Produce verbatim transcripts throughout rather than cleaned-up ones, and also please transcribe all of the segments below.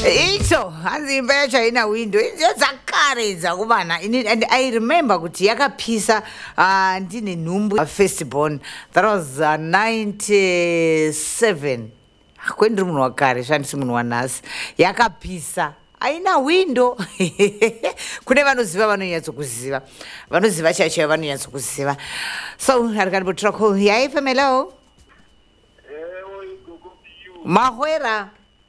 Icho hanzi imba yacho haina window dzakare dzakubana. And I remember kuti yakapisa uh, ndine nhumbu uh, firstborn. That was uh, ninety-seven. Kwendiri munhu wakare shandisi munhu wanhasi. Yakapisa haina window. Kune vanoziva vanonyatsokuziva. Vanoziva chacho vanonyatsokuziva. So arikanibotira call. Yai F M, hello. Mahwera.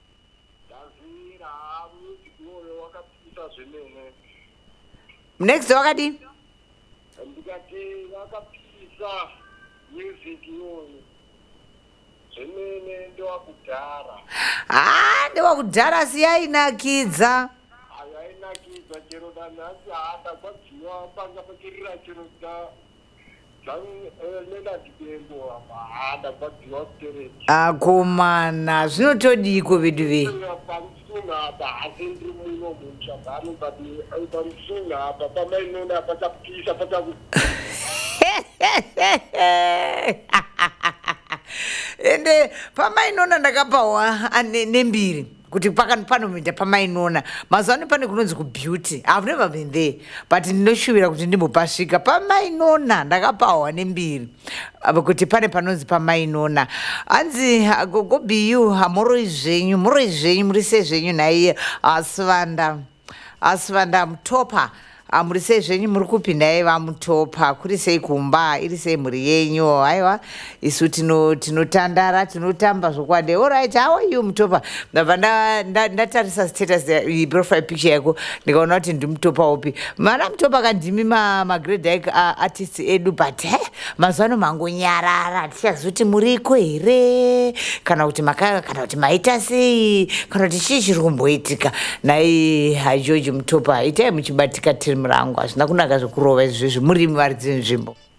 Next wakati ndikati wakapisa music yoni zvemene ndewakudhara. Ah, ndewakudhara siyainakidza. Ayainakidza chero danhasi haadakwadziwa panga pachirira chero nenda dibembo apa haadakwadziwa kutereti. Akomana zvinotodiko vedu ve. Pamsunga apa hasi ndiri muno muchagano badi pamsunga apa pamainona pachapisa pachaku. Ende pamainona ndakapawa nembiri kuti panominda pamainona. Mazano pane kunonzi kubeauty. I've never been there, but ndinoshuvira kuti ndimbopasvika pamainona. Ndakapawa nembiri kuti pane panonzi pamainona. Anzi gogo biyu hamuroi zvenyu muroi zvenyu murise zvenyu naiye asivanda asivanda mutopa. Muri sei zvenyu muri kupinda aiva mutopa kuri sei kumba iri sei mhuri yenyu. Aiwa isu tinotandara tinotamba zvokwadi. Alright, how are you mutopa? Ndabva ndatarisa status profile picture yako ndikaona kuti ndimutopa upi. Mana mutopa kandimi magrade artist edu, but he mazano mangonyarara tichazoti muriko here kana kuti makanga kana kuti maita sei kana kuti chii chiri kumboitika. Nai hajoji mutopa itai muchibatika tiri murangu hazvina kunaka zvekurova izvezvi murimi varidzi nzvimbo.